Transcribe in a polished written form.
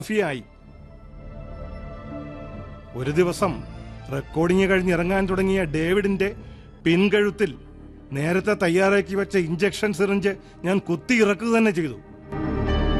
ആയി. ഒരു ദിവസം റെക്കോർഡിംഗ് കഴിഞ്ഞിറങ്ങാൻ തുടങ്ങിയ ഡേവിഡിന്റെ പിൻകഴുത്തിൽ നേരത്തെ തയ്യാറാക്കി വെച്ച ഇഞ്ചക്ഷൻ സിറിഞ്ച് ഞാൻ കുത്തി ഇറക്കുക തന്നെ ചെയ്തു.